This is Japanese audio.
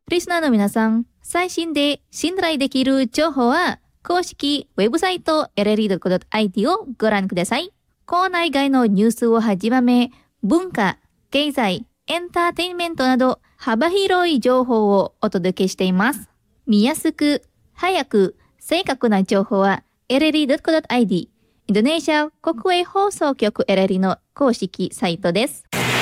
リスナーの皆さん、最新で信頼できる情報は、公式ウェブサイト LLE.IT をご覧ください。校内外のニュースをはじめ、文化、経済、エンターテインメントなど幅広い情報をお届けしています。見やすく、早く、正確な情報は LLE.IT、インドネシア国営放送局 LLE の公式サイトです。